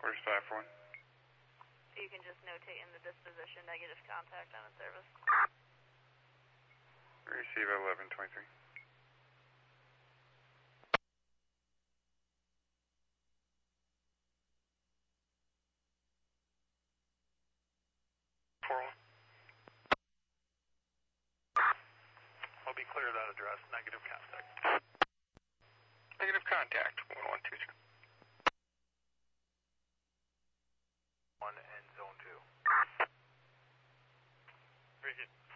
Where's 541? So you can just notate in the disposition negative contact on its service. Receive 1123. I'll be clear of that address, negative contact. Negative contact, 1122. 1 and zone 2. Very good.